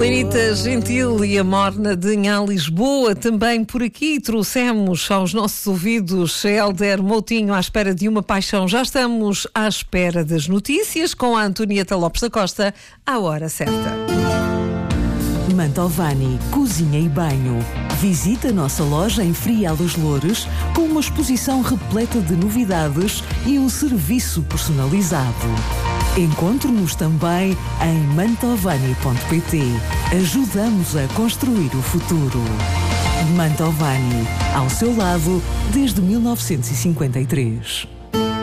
Lenita Gentil e a Morna de Nha Lisboa, também por aqui trouxemos aos nossos ouvidos Hélder Moutinho à espera de uma paixão. Já estamos à espera das notícias com a Antonieta Lopes da Costa à hora certa. Mantovani, cozinha e banho. Visita a nossa loja em Frial dos Loures com uma exposição repleta de novidades e um serviço personalizado. Encontre-nos também em mantovani.pt. Ajudamos a construir o futuro. Mantovani, ao seu lado desde 1953.